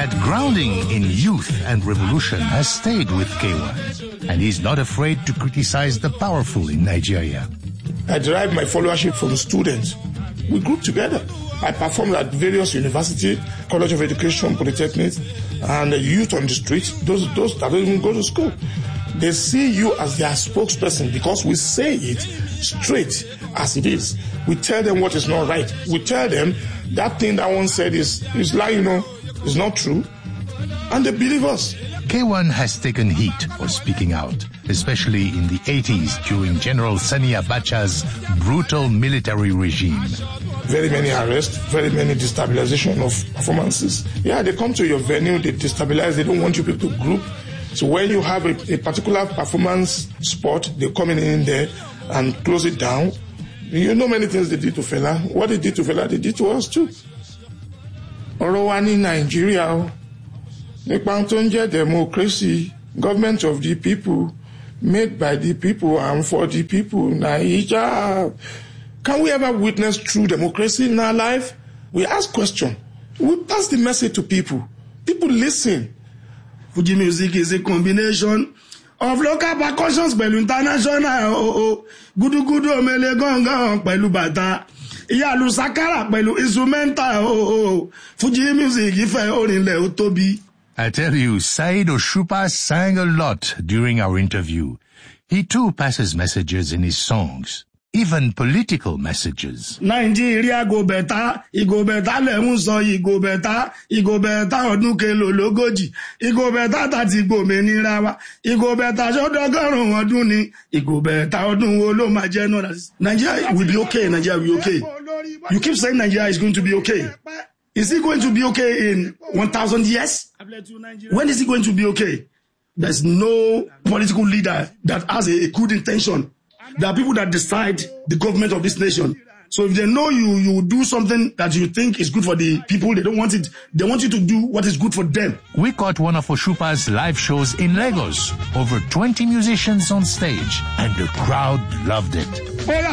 That grounding in youth and revolution has stayed with K1, and he's not afraid to criticize the powerful in Nigeria. I derive my followership from students. We group together. I performed at various universities, College of Education, Polytechnics, and youth on the street, those that don't even go to school. They see you as their spokesperson because we say it straight as it is. We tell them what is not right. We tell them that thing that one said is lying, is not true. And they believe us. K1 has taken heat for speaking out, especially in the 80s during General Sani Abacha's brutal military regime. Very many arrests, very many destabilization of performances. Yeah, they come to your venue, they destabilize, they don't want you people to group. So when you have a particular performance spot, they come in there and close it down. You know many things they did to Fela. What they did to Fela, they did to us too. Ọ̀rọ̀ wa ní Nàìjíríà, nípa tó ń jẹ́ democracy, government of the people, made by the people and for the people, Naija. Can we ever witness true democracy in our life? We ask questions. We pass the message to people. People listen. Fuji music is a combination of local percussions pẹ̀lú international. Gudugudu omele gangan pẹ̀lú bàtà. Ìyàlù sakara pẹ̀lú instrumental. Fuji music ìfẹ́ orinlẹ̀ ó tóbi. I tell you, Saheed Osupa sang a lot during our interview. He too passes messages in his songs. Even political messages. Nigeria go better, go better lẹ́hún sọ, go better ọdún kelo lógójì, go better tàti gbòmìnira wa, go better ṣọ́dọ́gọ́rùn-ún ọdún ni, go better ọdún wo ló máa jẹ́ náà. Nigeria will be okay, Nigeria will be okay. You keep saying Nigeria is going to be okay. Is it going to be okay in 1,000 years? When is it going to be okay? There's no political leader that has a good intention. There are people that decide the government of this nation. So if they know you do something that you think is good for the people, they don't want it. They want you to do what is good for them. We caught one of Osupa's live shows in Lagos. Over 20 musicians on stage, and the crowd loved it.